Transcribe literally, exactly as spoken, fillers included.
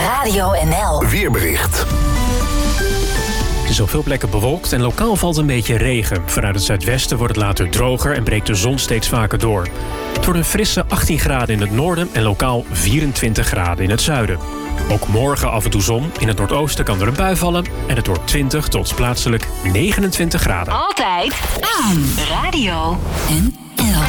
Radio N L. Weerbericht. Het is op veel plekken bewolkt en lokaal valt een beetje regen. Vanuit het zuidwesten wordt het later droger en breekt de zon steeds vaker door. Het wordt een frisse achttien graden in het noorden en lokaal vierentwintig graden in het zuiden. Ook morgen af en toe zon. In het noordoosten kan er een bui vallen. En het wordt twintig tot plaatselijk negenentwintig graden. Altijd aan Radio N L.